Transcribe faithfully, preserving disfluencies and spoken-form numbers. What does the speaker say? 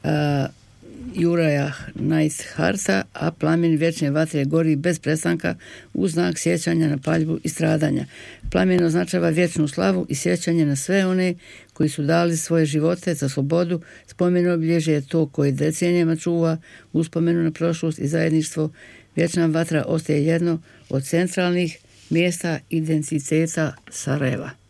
a, Juraja Neidharta, a plamen vječne vatre gori bez prestanka u znak sjećanja na paljbu i stradanja. Plamen označava vječnu slavu i sjećanje na sve one koji su dali svoje živote za slobodu. Spomen obilježje je to koje decenijama čuva uspomenu na prošlost i zajedništvo. Vječna vatra ostaje jedno od centralnih mjesta identiteta Sarajeva.